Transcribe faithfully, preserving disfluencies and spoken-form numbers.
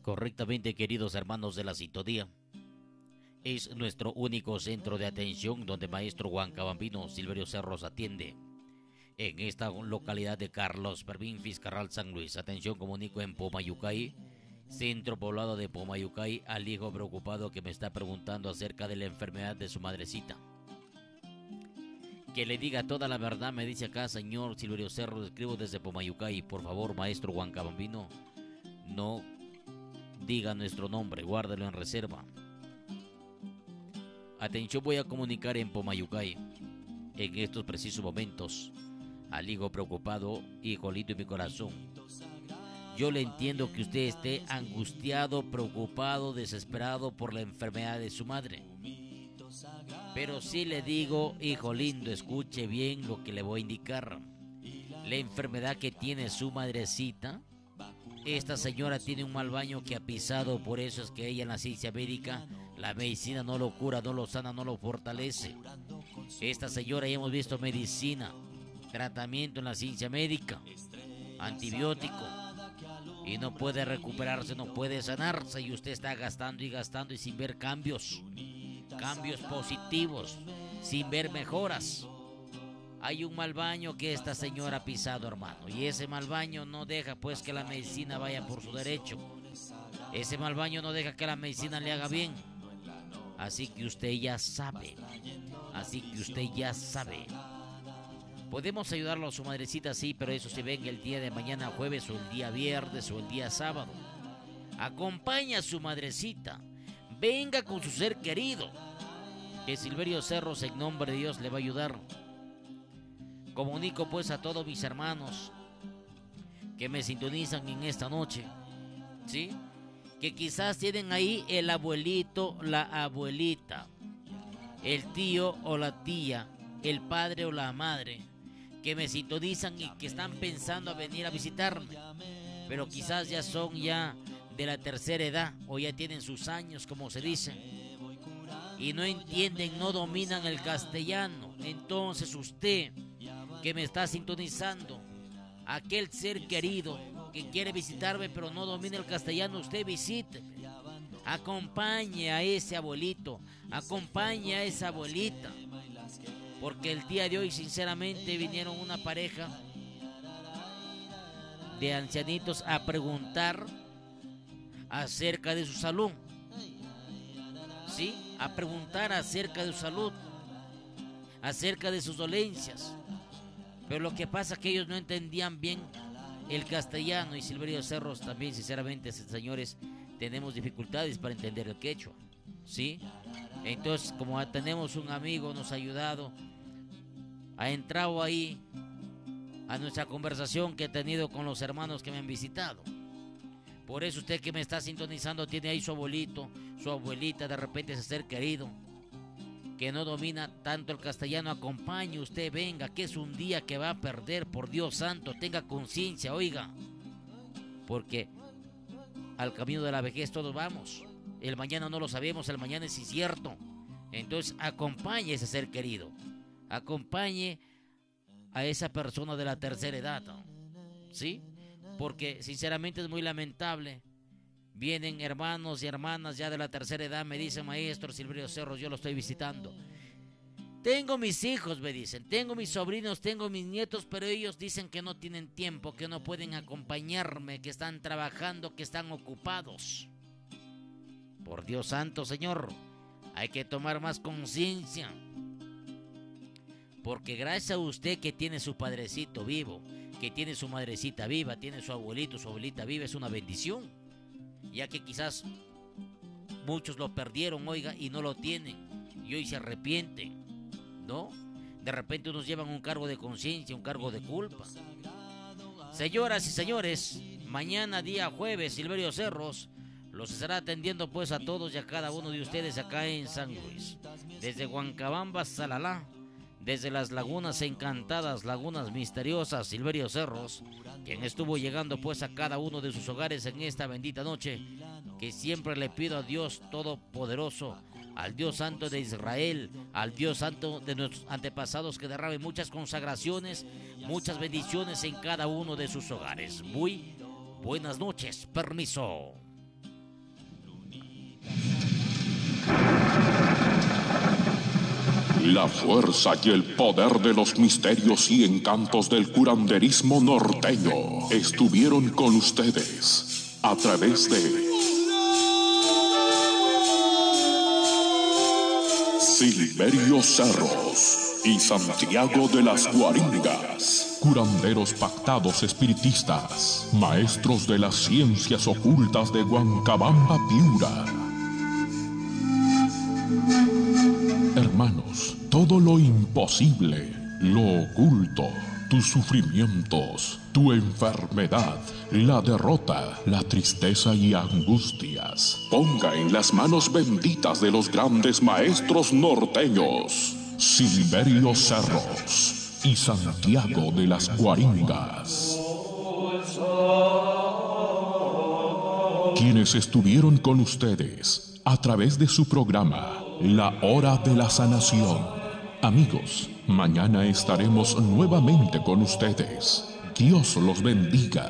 Correctamente, queridos hermanos de la sintonía. Es nuestro único centro de atención donde maestro Juan Cabambino Silverio Cerros atiende. En esta localidad de Carlos Pervín, Fiscarral San Luis. Atención, comunico en Pomayucay, centro poblado de Pomayucay, al hijo preocupado que me está preguntando acerca de la enfermedad de su madrecita. Que le diga toda la verdad, me dice acá, señor Silverio Cerros, escribo desde Pomayucay. Por favor, maestro Juan Cabambino, no diga nuestro nombre, guárdelo en reserva. Atención, voy a comunicar en Pomayucay, en estos precisos momentos, al hijo preocupado, hijolito de mi corazón. Yo le entiendo que usted esté angustiado, preocupado, desesperado por la enfermedad de su madre. Pero sí le digo, hijo lindo, escuche bien lo que le voy a indicar. La enfermedad que tiene su madrecita, esta señora tiene un mal baño que ha pisado, por eso es que ella en la ciencia médica, la medicina no lo cura, no lo sana, no lo fortalece. Esta señora ya hemos visto medicina, tratamiento en la ciencia médica, antibiótico, y no puede recuperarse, no puede sanarse, y usted está gastando y gastando y sin ver cambios, cambios positivos, sin ver mejoras. Hay un mal baño que esta señora ha pisado, hermano, y ese mal baño no deja pues que la medicina vaya por su derecho. Ese mal baño no deja que la medicina le haga bien. Así que usted ya sabe, así que usted ya sabe. Podemos ayudarlo a su madrecita, sí, pero eso se venga el día de mañana jueves o el día viernes o el día sábado. Acompaña a su madrecita, venga con su ser querido, que Silverio Cerros en nombre de Dios le va a ayudar. Comunico pues a todos mis hermanos que me sintonizan en esta noche, ¿sí? Que quizás tienen ahí el abuelito, la abuelita, el tío o la tía, el padre o la madre, que me sintonizan y que están pensando a venir a visitarme, pero quizás ya son ya de la tercera edad o ya tienen sus años, como se dice, y no entienden, no dominan el castellano. Entonces usted que me está sintonizando, aquel ser querido que quiere visitarme pero no domina el castellano, usted visite, acompañe a ese abuelito, acompañe a esa abuelita, porque el día de hoy sinceramente vinieron una pareja de ancianitos a preguntar acerca de su salud, ¿sí? A preguntar acerca de su salud, acerca de sus dolencias. Pero lo que pasa es que ellos no entendían bien el castellano, y Silverio Cerros también, sinceramente, señores, tenemos dificultades para entender el quechua, ¿sí? Entonces, como tenemos un amigo, nos ha ayudado, ha entrado ahí a nuestra conversación que he tenido con los hermanos que me han visitado. Por eso usted que me está sintonizando tiene ahí su abuelito, su abuelita, de repente ese ser querido que no domina tanto el castellano, acompañe usted, venga, que es un día que va a perder, por Dios santo, tenga conciencia, oiga, porque al camino de la vejez todos vamos, el mañana no lo sabemos, el mañana es incierto. Entonces acompañe a ese ser querido, acompañe a esa persona de la tercera edad, ¿no? ¿Sí? Porque sinceramente es muy lamentable. Vienen hermanos y hermanas ya de la tercera edad, me dicen, maestro Silverio Cerros, yo lo estoy visitando. Tengo mis hijos, me dicen, tengo mis sobrinos, tengo mis nietos, pero ellos dicen que no tienen tiempo, que no pueden acompañarme, que están trabajando, que están ocupados. Por Dios santo, Señor, hay que tomar más conciencia. Porque gracias a usted que tiene su padrecito vivo, que tiene su madrecita viva, tiene su abuelito, su abuelita viva, es una bendición. Ya que quizás muchos lo perdieron, oiga, y no lo tienen, y hoy se arrepienten, ¿no? De repente nos llevan un cargo de conciencia, un cargo de culpa. Señoras y señores, mañana día jueves, Silverio Cerros los estará atendiendo pues a todos y a cada uno de ustedes acá en San Luis. Desde Huancabamba, Salalá, desde las lagunas encantadas, lagunas misteriosas, Silverio Cerros, quien estuvo llegando pues a cada uno de sus hogares en esta bendita noche, que siempre le pido a Dios Todopoderoso, al Dios Santo de Israel, al Dios Santo de nuestros antepasados, que derrame muchas consagraciones, muchas bendiciones en cada uno de sus hogares. Muy buenas noches, permiso. La fuerza y el poder de los misterios y encantos del curanderismo norteño estuvieron con ustedes a través de Silverio Cerros y Santiago de las Guaringas, curanderos pactados espiritistas, maestros de las ciencias ocultas de Huancabamba, Piura. Hermanos, todo lo imposible, lo oculto, tus sufrimientos, tu enfermedad, la derrota, la tristeza y angustias, ponga en las manos benditas de los grandes maestros norteños, Silverio Cerros y Santiago de las Guaringas, quienes estuvieron con ustedes a través de su programa La Hora de la Sanación. Amigos, mañana estaremos nuevamente con ustedes. Dios los bendiga.